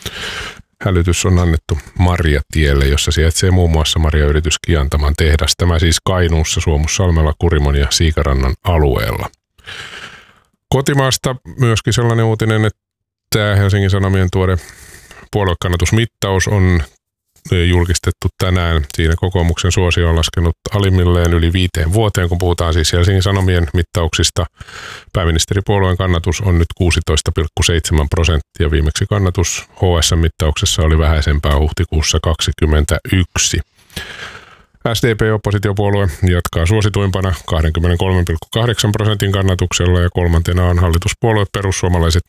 Hälytys on annettu Marjatielle, jossa sijaitsee muun muassa marjayritys Kiantaman tehdas. Tämä siis Kainuussa, Suomussalmella, Kurimon ja Siikarannan alueella. Kotimaasta myöskin sellainen uutinen, että Helsingin Sanomien tuore puoluekannatusmittaus on julkistettu tänään. Siinä kokoomuksen suosio on laskenut alimmilleen yli 5 vuoteen, kun puhutaan siis Helsingin Sanomien mittauksista. Pääministeripuolueen kannatus on nyt 16,7%. Viimeksi kannatus HS-mittauksessa oli vähäisempää huhtikuussa 2021. SDP-oppositiopuolue jatkaa suosituimpana 23,8% kannatuksella ja kolmantena on hallituspuolue perussuomalaiset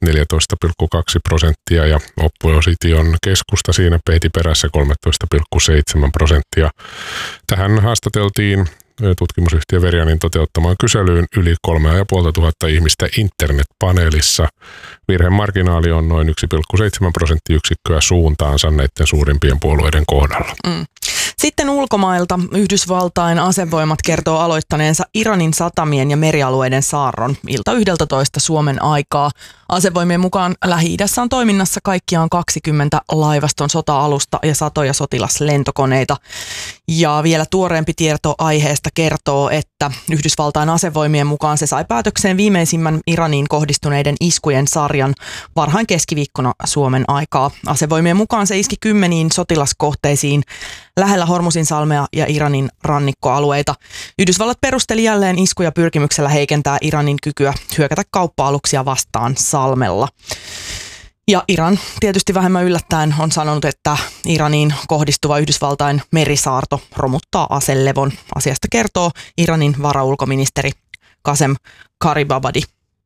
14,2% ja opposition keskusta siinä pehti perässä 13,7%. Tähän haastateltiin tutkimusyhtiö Verianin toteuttamaan kyselyyn yli 3500 ihmistä internetpaneelissa. Virhemarginaali on noin 1,7 prosenttiyksikköä suuntaansa näiden suurimpien puolueiden kohdalla. Sitten ulkomailta Yhdysvaltain asevoimat kertoo aloittaneensa Iranin satamien ja merialueiden saarron ilta 11 Suomen aikaa. Asevoimien mukaan Lähi-idässä on toiminnassa kaikkiaan 20 laivaston sota-alusta ja satoja sotilaslentokoneita. Ja vielä tuoreempi tieto aiheesta kertoo, että Yhdysvaltain asevoimien mukaan se sai päätökseen viimeisimmän Iraniin kohdistuneiden iskujen sarjan varhain keskiviikkona Suomen aikaa. Asevoimien mukaan se iski 10 sotilaskohteisiin lähellä Hormuzinsalmea ja Iranin rannikkoalueita. Yhdysvallat perusteli jälleen iskuja pyrkimyksellä heikentää Iranin kykyä hyökätä kauppa-aluksia vastaan salmella. Ja Iran tietysti vähemmän yllättäen on sanonut, että Iraniin kohdistuva Yhdysvaltain merisaarto romuttaa aselevon. Asiasta kertoo Iranin varaulkoministeri Qasem Gharibabadi.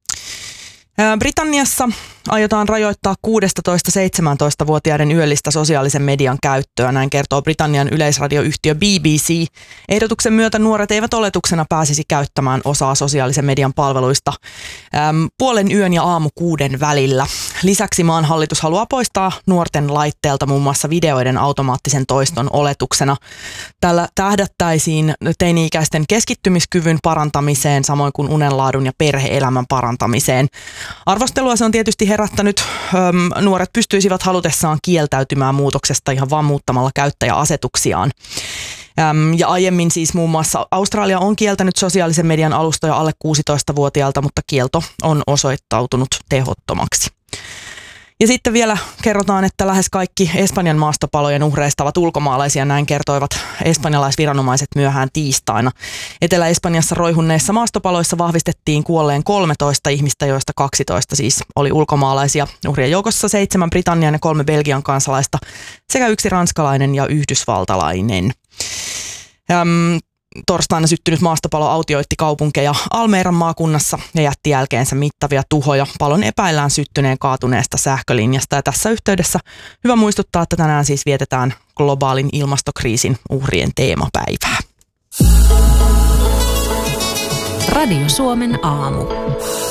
Britanniassa aiotaan rajoittaa 16-17-vuotiaiden yöllistä sosiaalisen median käyttöä, näin kertoo Britannian yleisradioyhtiö BBC. Ehdotuksen myötä nuoret eivät oletuksena pääsisi käyttämään osaa sosiaalisen median palveluista puolen yön ja aamu 6 välillä. Lisäksi maan hallitus haluaa poistaa nuorten laitteelta muun muassa videoiden automaattisen toiston oletuksena. Tällä tähdättäisiin teini-ikäisten keskittymiskyvyn parantamiseen, samoin kuin unenlaadun ja perhe-elämän parantamiseen. Arvostelua se on tietysti herättänyt. Nuoret pystyisivät halutessaan kieltäytymään muutoksesta ihan vaan muuttamalla käyttäjäasetuksiaan. Ja aiemmin siis muun muassa Australia on kieltänyt sosiaalisen median alustoja alle 16-vuotiailta, mutta kielto on osoittautunut tehottomaksi. Ja sitten vielä kerrotaan, että lähes kaikki Espanjan maastopalojen uhreista ovat ulkomaalaisia, näin kertoivat espanjalaisviranomaiset myöhään tiistaina. Etelä-Espanjassa roihunneissa maastopaloissa vahvistettiin kuolleen 13 ihmistä, joista 12 siis oli ulkomaalaisia. Uhrien joukossa 7 Britannian ja 3 Belgian kansalaista sekä 1 ranskalainen ja yhdysvaltalainen. Torstaina syttynyt maastopalo autioitti kaupunkeja Almeiran maakunnassa ja jätti jälkeensä mittavia tuhoja. Palon epäillään syttyneen kaatuneesta sähkölinjasta ja tässä yhteydessä hyvä muistuttaa, että tänään siis vietetään globaalin ilmastokriisin uhrien teemapäivää. Radio Suomen aamu.